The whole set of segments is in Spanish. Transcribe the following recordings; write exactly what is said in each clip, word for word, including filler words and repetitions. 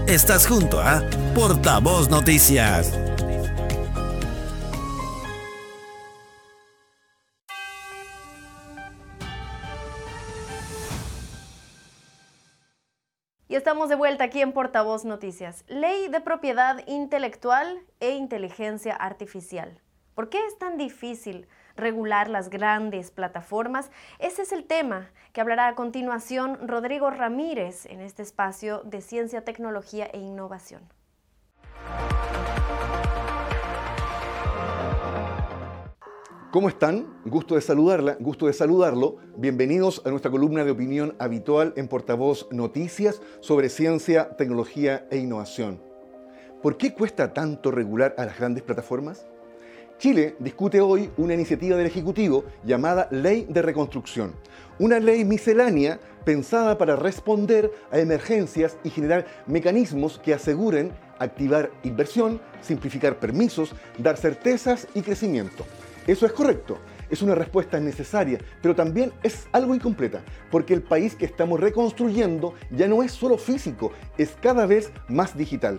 Estás junto a Portavoz Noticias. Y estamos de vuelta aquí en Portavoz Noticias. Ley de propiedad intelectual e inteligencia artificial. ¿Por qué es tan difícil regular las grandes plataformas? Ese es el tema que hablará a continuación Rodrigo Ramírez en este espacio de Ciencia, Tecnología e Innovación. ¿Cómo están? Gusto de saludarla, gusto de saludarlo. Bienvenidos a nuestra columna de opinión habitual en Portavoz Noticias sobre ciencia, tecnología e innovación. ¿Por qué cuesta tanto regular a las grandes plataformas? Chile discute hoy una iniciativa del Ejecutivo llamada Ley de Reconstrucción, una ley miscelánea pensada para responder a emergencias y generar mecanismos que aseguren activar inversión, simplificar permisos, dar certezas y crecimiento. Eso es correcto, es una respuesta necesaria, pero también es algo incompleta, porque el país que estamos reconstruyendo ya no es solo físico, es cada vez más digital.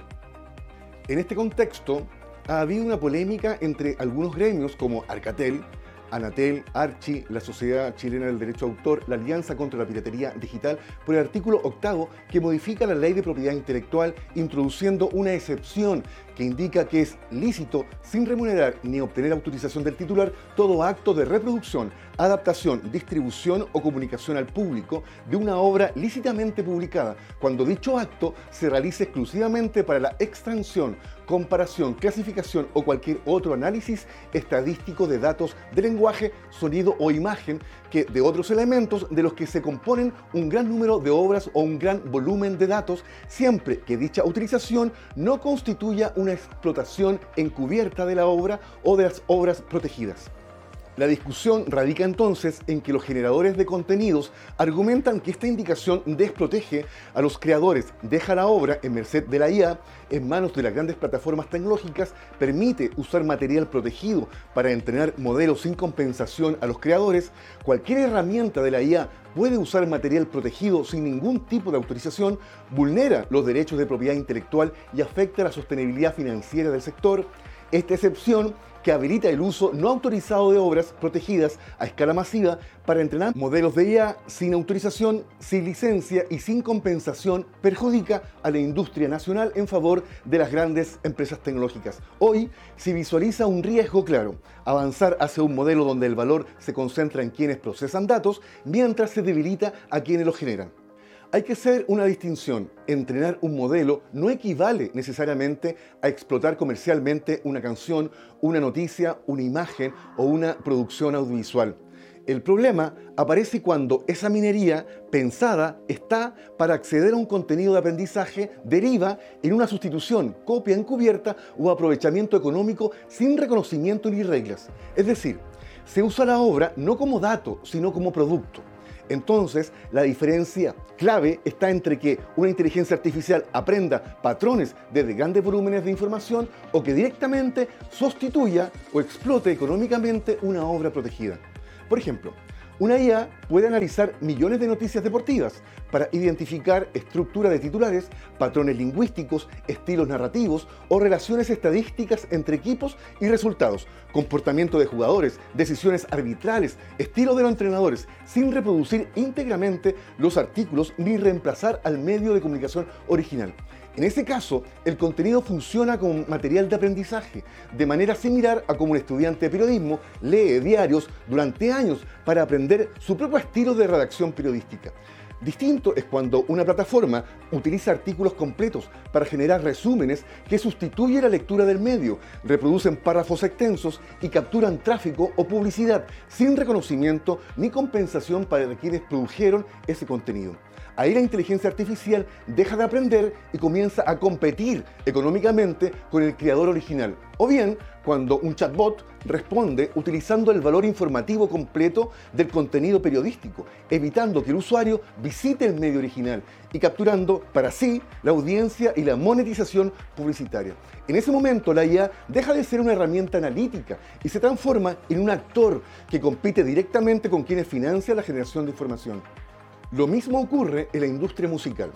En este contexto, ha habido una polémica entre algunos gremios como Alcatel, Anatel, Archi, la Sociedad Chilena del Derecho de Autor, la Alianza contra la Piratería Digital, por el artículo octavo que modifica la Ley de Propiedad Intelectual introduciendo una excepción que indica que es lícito, sin remunerar ni obtener autorización del titular, todo acto de reproducción, adaptación, distribución o comunicación al público de una obra lícitamente publicada, cuando dicho acto se realice exclusivamente para la extracción, comparación, clasificación o cualquier otro análisis estadístico de datos de lenguaje, sonido o imagen que de otros elementos de los que se componen un gran número de obras o un gran volumen de datos, siempre que dicha utilización no constituya una explotación encubierta de la obra o de las obras protegidas. La discusión radica entonces en que los generadores de contenidos argumentan que esta indicación desprotege a los creadores, deja la obra en merced de la I A, en manos de las grandes plataformas tecnológicas, permite usar material protegido para entrenar modelos sin compensación a los creadores. Cualquier herramienta de la I A puede usar material protegido sin ningún tipo de autorización, vulnera los derechos de propiedad intelectual y afecta la sostenibilidad financiera del sector. Esta excepción que habilita el uso no autorizado de obras protegidas a escala masiva para entrenar modelos de I A sin autorización, sin licencia y sin compensación, perjudica a la industria nacional en favor de las grandes empresas tecnológicas. Hoy se visualiza un riesgo claro: avanzar hacia un modelo donde el valor se concentra en quienes procesan datos, mientras se debilita a quienes los generan. Hay que hacer una distinción. Entrenar un modelo no equivale necesariamente a explotar comercialmente una canción, una noticia, una imagen o una producción audiovisual. El problema aparece cuando esa minería pensada está para acceder a un contenido de aprendizaje deriva en una sustitución, copia encubierta o aprovechamiento económico sin reconocimiento ni reglas. Es decir, se usa la obra no como dato, sino como producto. Entonces, la diferencia clave está entre que una inteligencia artificial aprenda patrones desde grandes volúmenes de información o que directamente sustituya o explote económicamente una obra protegida. Por ejemplo, una I A puede analizar millones de noticias deportivas para identificar estructura de titulares, patrones lingüísticos, estilos narrativos o relaciones estadísticas entre equipos y resultados, comportamiento de jugadores, decisiones arbitrales, estilo de los entrenadores, sin reproducir íntegramente los artículos ni reemplazar al medio de comunicación original. En ese caso, el contenido funciona como material de aprendizaje, de manera similar a como un estudiante de periodismo lee diarios durante años para aprender su propio estilo de redacción periodística. Distinto es cuando una plataforma utiliza artículos completos para generar resúmenes que sustituyen la lectura del medio, reproducen párrafos extensos y capturan tráfico o publicidad sin reconocimiento ni compensación para quienes produjeron ese contenido. Ahí la inteligencia artificial deja de aprender y comienza a competir económicamente con el creador original. O bien, cuando un chatbot responde utilizando el valor informativo completo del contenido periodístico, evitando que el usuario visite el medio original y capturando para sí la audiencia y la monetización publicitaria. En ese momento, la I A deja de ser una herramienta analítica y se transforma en un actor que compite directamente con quienes financian la generación de información. Lo mismo ocurre en la industria musical.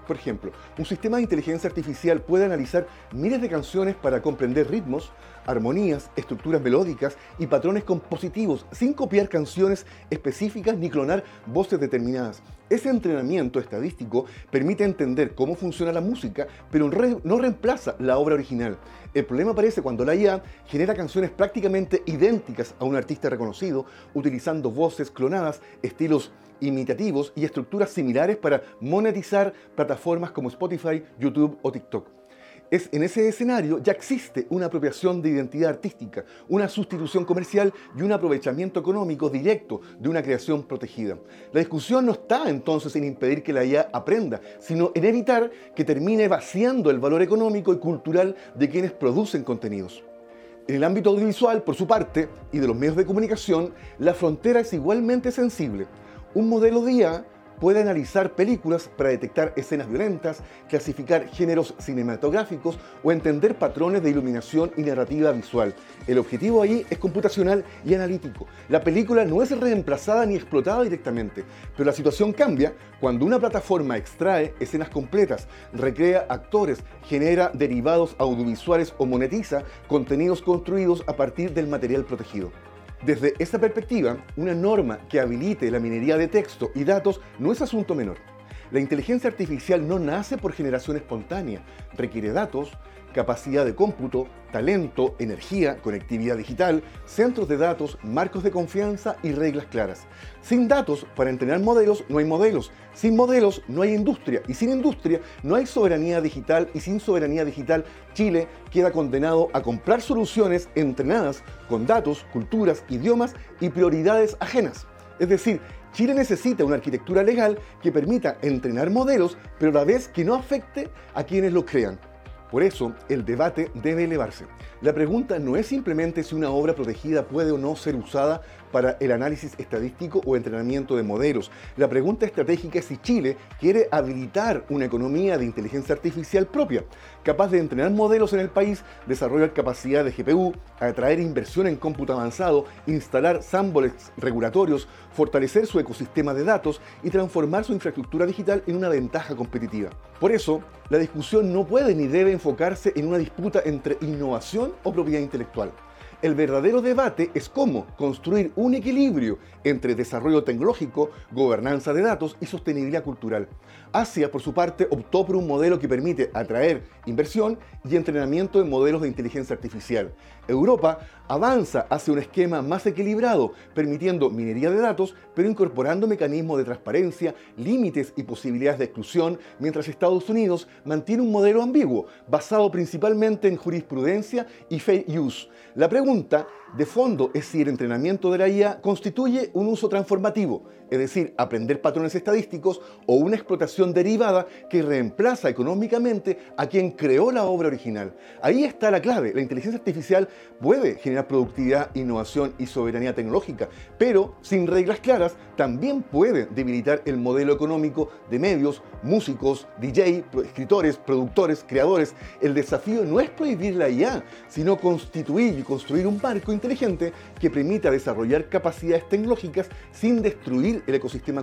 Por ejemplo, un sistema de inteligencia artificial puede analizar miles de canciones para comprender ritmos, armonías, estructuras melódicas y patrones compositivos sin copiar canciones específicas ni clonar voces determinadas. Ese entrenamiento estadístico permite entender cómo funciona la música, pero re- no reemplaza la obra original. El problema aparece cuando la I A genera canciones prácticamente idénticas a un artista reconocido, utilizando voces clonadas, estilos imitativos y estructuras similares para monetizar plataformas como Spotify, YouTube o TikTok. Es, en ese escenario ya existe una apropiación de identidad artística, una sustitución comercial y un aprovechamiento económico directo de una creación protegida. La discusión no está entonces en impedir que la I A aprenda, sino en evitar que termine vaciando el valor económico y cultural de quienes producen contenidos. En el ámbito audiovisual, por su parte, y de los medios de comunicación, la frontera es igualmente sensible. Un modelo de I A puede analizar películas para detectar escenas violentas, clasificar géneros cinematográficos o entender patrones de iluminación y narrativa visual. El objetivo ahí es computacional y analítico. La película no es reemplazada ni explotada directamente, pero la situación cambia cuando una plataforma extrae escenas completas, recrea actores, genera derivados audiovisuales o monetiza contenidos construidos a partir del material protegido. Desde esta perspectiva, una norma que habilite la minería de texto y datos no es asunto menor. La inteligencia artificial no nace por generación espontánea, requiere datos, capacidad de cómputo, talento, energía, conectividad digital, centros de datos, marcos de confianza y reglas claras. Sin datos, para entrenar modelos, no hay modelos. Sin modelos, no hay industria. Y sin industria, no hay soberanía digital. Y sin soberanía digital, Chile queda condenado a comprar soluciones entrenadas con datos, culturas, idiomas y prioridades ajenas. Es decir, Chile necesita una arquitectura legal que permita entrenar modelos, pero a la vez que no afecte a quienes los crean. Por eso, el debate debe elevarse. La pregunta no es simplemente si una obra protegida puede o no ser usada para el análisis estadístico o entrenamiento de modelos. La pregunta estratégica es si Chile quiere habilitar una economía de inteligencia artificial propia, capaz de entrenar modelos en el país, desarrollar capacidad de G P U, atraer inversión en cómputo avanzado, instalar sandbox regulatorios, fortalecer su ecosistema de datos y transformar su infraestructura digital en una ventaja competitiva. Por eso, la discusión no puede ni debe enfocarse en una disputa entre innovación o propiedad intelectual. El verdadero debate es cómo construir un equilibrio entre desarrollo tecnológico, gobernanza de datos y sostenibilidad cultural. Asia, por su parte, optó por un modelo que permite atraer inversión y entrenamiento de modelos de inteligencia artificial. Europa avanza hacia un esquema más equilibrado, permitiendo minería de datos, pero incorporando mecanismos de transparencia, límites y posibilidades de exclusión, mientras Estados Unidos mantiene un modelo ambiguo, basado principalmente en jurisprudencia y fair use. La pregunta de fondo es si el entrenamiento de la I A constituye un uso transformativo, es decir, aprender patrones estadísticos o una explotación derivada que reemplaza económicamente a quien creó la obra original. Ahí está la clave. La inteligencia artificial puede generar productividad, innovación y soberanía tecnológica, pero sin reglas claras también puede debilitar el modelo económico de medios, músicos, D J, escritores, productores, creadores. El desafío no es prohibir la I A, sino constituir y construir un marco inteligente que permita desarrollar capacidades tecnológicas sin destruir el ecosistema